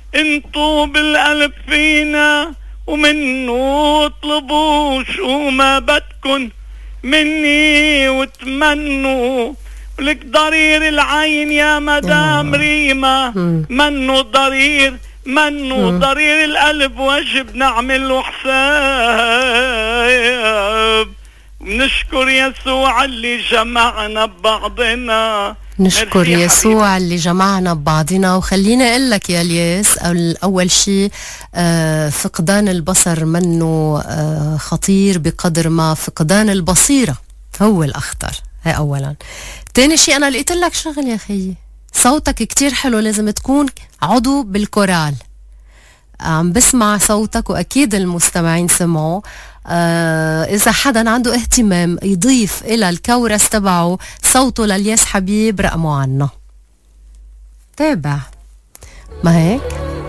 انتو بالقلب فينا، ومنو اطلبوا شو ما بدكن مني وتمنوا. ولك ضرير العين يا مدام ريما، منو ضرير، منو ضرير القلب، واجب نعمل حساب. ونشكر يسوع اللي جمعنا ببعضنا. نشكر يسوع اللي جمعنا ببعضنا. وخليني اقول لك يا الياس، اول شيء فقدان البصر منه خطير بقدر ما فقدان البصيرة هو الأخطر. هاي أولا. تاني شيء أنا لقيت لك شغل يا خيي، صوتك كتير حلو، لازم تكون عضو بالكورال. عم بسمع صوتك وأكيد المستمعين سمعوا. إذا حدا عنده اهتمام يضيف إلى الكورس تبعه صوته للياس حبيب، رقمه عنا. تابع ما هيك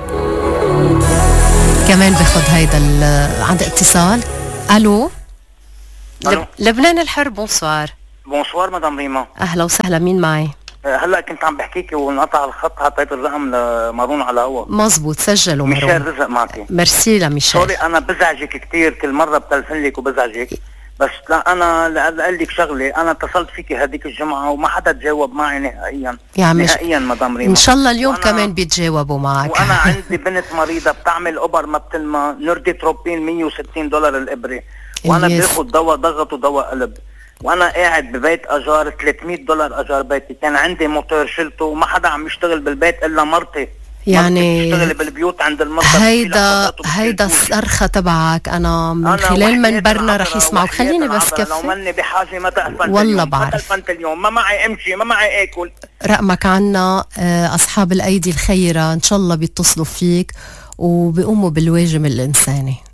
كمان باخد هيدا عند اتصال. ألو. لبنان الحر. بونسوار. بونسوار مدام ريما. أهلا وسهلا، مين معي؟ هلا كنت عم بحكيكي وانقطع الخط، حطيت الرقم لمارون على الهواء. مزبوط، سجلوا مارون. ميشيل رزق معك. ميرسي لميشيل. سوري انا بزعجك كتير، كل مره بتلفن لك وبزعجك، بس لا انا اقول لك شغله، انا اتصلت فيكي هذيك الجمعه وما حدا تجاوب معي نهائيا. نهائيا مدام ريما. ان شاء الله اليوم كمان بيتجاوبوا معك. وانا عندي بنت مريضه بتعمل ابر ما بتلمى، نورديتروبين $160 الابره، وانا باخذ دواء ضغط ودواء قلب، وانا قاعد ببيت اجار $300 اجار بيتي. كان عندي موتور شلته وما حدا عم يشتغل بالبيت الا مرتي. يعني بتشتغل بالبيوت عند المرضى. هيدا الصرخه تبعك انا من خلال منبرنا رح يسمعوا. خليني بس كفي. لو مني بحاجه ما تقفلت والله بعرف. ما تقفلت اليوم، ما معي امشي، ما معي اكل. رقمك عنا. اصحاب الايدي الخيره ان شاء الله بيتصلوا فيك وبيقوموا بالواجب الانساني.